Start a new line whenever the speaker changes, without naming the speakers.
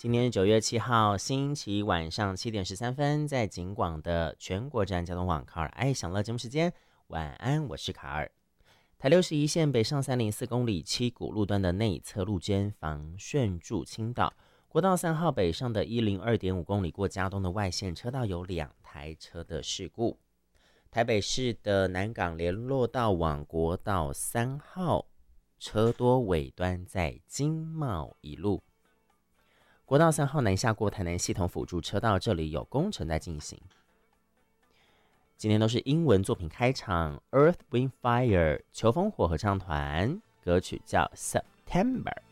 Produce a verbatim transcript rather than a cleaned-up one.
今天是九月七号，星期晚上七点十三分，在警广的全国站交通网卡尔爱享乐节目时间，晚安，我是卡尔。台六十一线北上三零四公里七股路段的内侧路肩防汛筑倾倒，国道三号北上的一零二点五公里过嘉东的外线车道有两台车的事故。台北市的南港联络道往国道三号车多尾端在经贸一路。国道三号南下过台南系统辅助车道，这里有工程在进行。今天都是英文作品开场 ，Earth Wind Fire 球风火合唱团，歌曲叫 September。